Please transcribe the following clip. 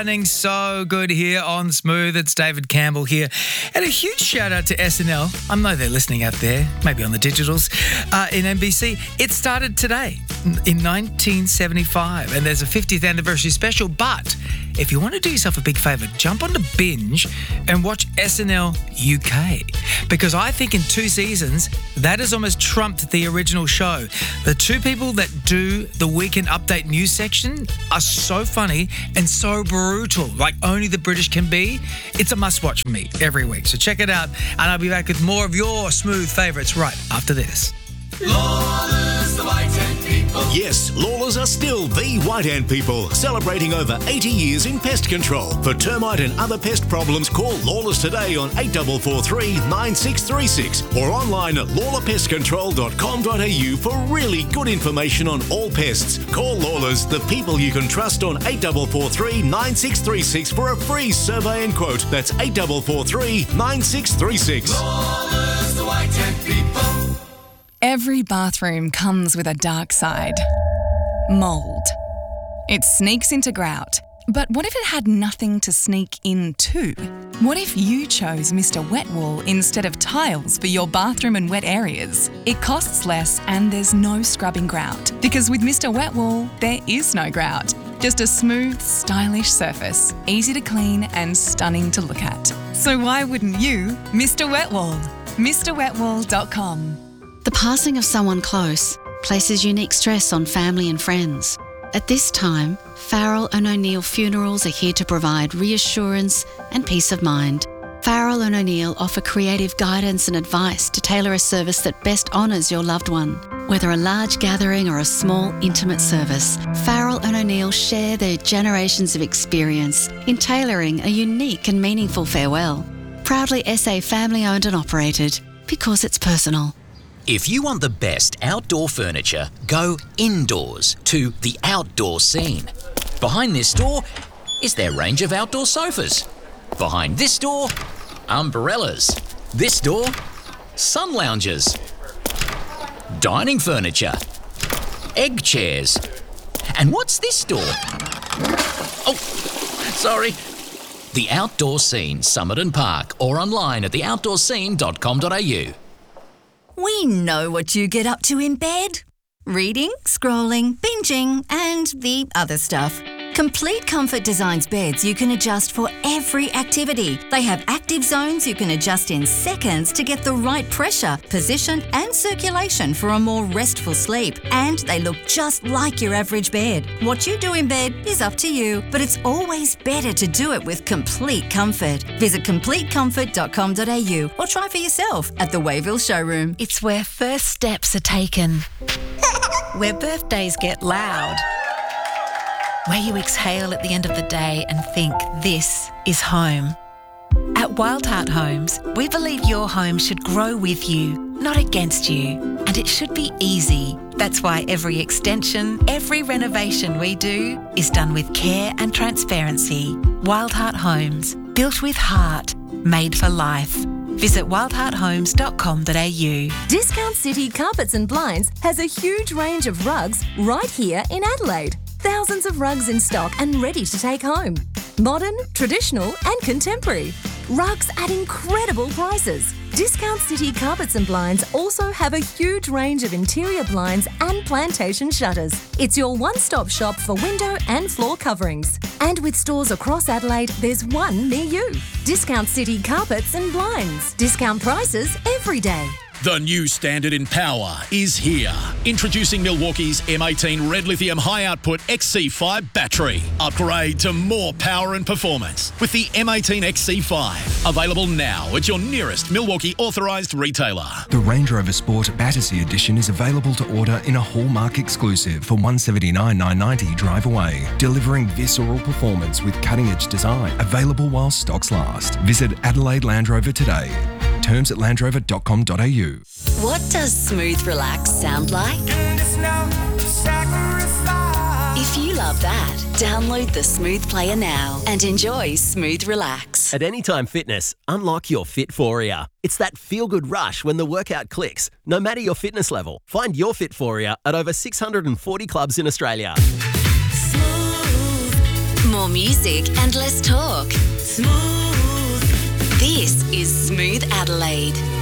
sounding so good here on Smooth. It's David Campbell here. And a huge shout out to SNL. I know they're listening out there, maybe on the digitals, in NBC. It started today in 1975 and there's a 50th anniversary special. But if you want to do yourself a big favour, jump on to Binge and watch SNL UK. Because I think in 2 seasons, that has almost trumped the original show. The two people that do the Weekend Update news section are so funny and so brutal, like only the British can be. It's a must-watch for me every week. So check it out, and I'll be back with more of your Smooth favourites right after this. Lawlers, the White Ant People. Yes, Lawlers are still the White Ant People, celebrating over 80 years in pest control. For termite and other pest problems, call Lawlers today on 8443 9636 or online at lawlerpestcontrol.com.au for really good information on all pests. Call Lawlers, the people you can trust, on 8443 9636 for a free survey and quote. That's 8443 9636. Lawlers, the White Ant People. Every bathroom comes with a dark side. Mould. It sneaks into grout. But what if it had nothing to sneak into? What if you chose Mr. Wet Wool instead of tiles for your bathroom and wet areas? It costs less and there's no scrubbing grout. Because with Mr. Wet Wool, there is no grout. Just a smooth, stylish surface, easy to clean and stunning to look at. So why wouldn't you Mr. Wet Wool? MrWetWool.com. The passing of someone close places unique stress on family and friends. At this time, Farrell & O'Neill Funerals are here to provide reassurance and peace of mind. Farrell & O'Neill offer creative guidance and advice to tailor a service that best honours your loved one. Whether a large gathering or a small, intimate service, Farrell & O'Neill share their generations of experience in tailoring a unique and meaningful farewell. Proudly SA family-owned and operated, because it's personal. If you want the best outdoor furniture, go indoors to The Outdoor Scene. Behind this door is their range of outdoor sofas. Behind this door, umbrellas. This door, sun loungers. Dining furniture. Egg chairs. And what's this door? Oh, sorry. The Outdoor Scene, Summit and Park, or online at theoutdoorscene.com.au. We know what you get up to in bed. Reading, scrolling, binging, and the other stuff. Complete Comfort designs beds you can adjust for every activity. They have active zones you can adjust in seconds to get the right pressure, position, and circulation for a more restful sleep. And they look just like your average bed. What you do in bed is up to you, but it's always better to do it with Complete Comfort. Visit CompleteComfort.com.au or try for yourself at the Wayville showroom. It's where first steps are taken, where birthdays get loud, where you exhale at the end of the day and think, this is home. At Wild Heart Homes, we believe your home should grow with you, not against you. And it should be easy. That's why every extension, every renovation we do is done with care and transparency. Wild Heart Homes, built with heart, made for life. Visit wildhearthomes.com.au. Discount City Carpets and Blinds has a huge range of rugs right here in Adelaide. Thousands of rugs in stock and ready to take home. Modern, traditional and contemporary. Rugs at incredible prices. Discount City Carpets and Blinds also have a huge range of interior blinds and plantation shutters. It's your one-stop shop for window and floor coverings. And with stores across Adelaide, there's one near you. Discount City Carpets and Blinds. Discount prices every day. The new standard in power is here. Introducing Milwaukee's M18 Red Lithium High Output XC5 battery. Upgrade to more power and performance with the M18 XC5. Available now at your nearest Milwaukee authorised retailer. The Range Rover Sport Battersea Edition is available to order in a Hallmark exclusive for $179,990 drive away. Delivering visceral performance with cutting-edge design. Available while stocks last. Visit Adelaide Land Rover today. Terms at landrover.com.au. What does Smooth Relax sound like? If you love that, download the Smooth Player now and enjoy Smooth Relax. At Anytime Fitness, unlock your Fitforia. It's that feel-good rush when the workout clicks. No matter your fitness level, find your Fitforia at over 640 clubs in Australia. More More music and less talk. Smooth. This is Smooth Adelaide.